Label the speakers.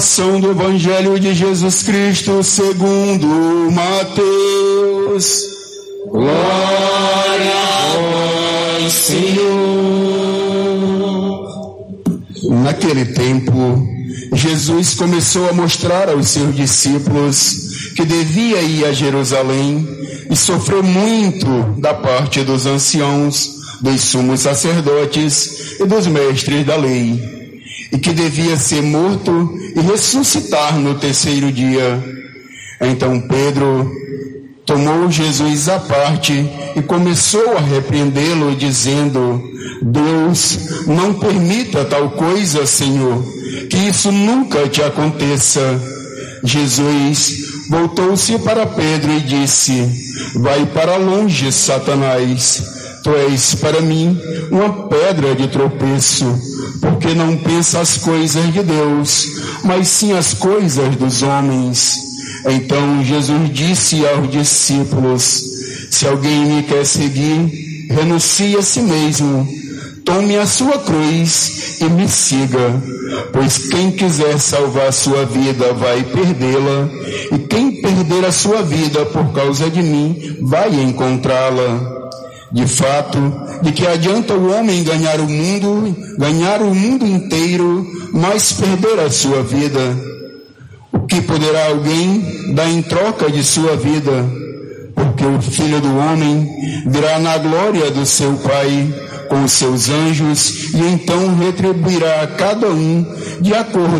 Speaker 1: Do Evangelho de Jesus Cristo segundo Mateus.
Speaker 2: Glória a vós, Senhor.
Speaker 1: Naquele tempo, Jesus começou a mostrar aos seus discípulos que devia ir a Jerusalém e sofrer muito da parte dos anciãos, dos sumos sacerdotes e dos mestres da lei, e que devia ser morto e ressuscitar no terceiro dia. Então Pedro tomou Jesus à parte e começou a repreendê-lo, dizendo: Deus, não permita tal coisa, Senhor, que isso nunca te aconteça. Jesus voltou-se para Pedro e disse: Vai para longe, Satanás. Tu és para mim uma pedra de tropeço, porque não pensa as coisas de Deus, mas sim as coisas dos homens. Então Jesus disse aos discípulos: Se alguém me quer seguir, renuncie a si mesmo, tome a sua cruz e me siga. Pois quem quiser salvar a sua vida vai perdê-la, e quem perder a sua vida por causa de mim vai encontrá-la. De fato, de que adianta o homem ganhar o mundo inteiro, mas perder a sua vida? O que poderá alguém dar em troca de sua vida? Porque o Filho do Homem virá na glória do seu Pai com os seus anjos, e então retribuirá a cada um de acordo